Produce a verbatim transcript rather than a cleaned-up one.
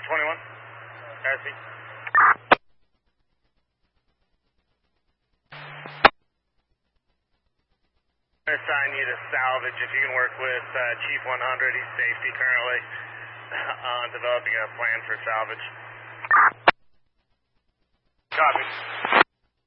twenty-one. R C. I'm going to assign you to salvage if you can work with uh, Chief one hundred. He's safety currently on developing a plan for salvage. Copy.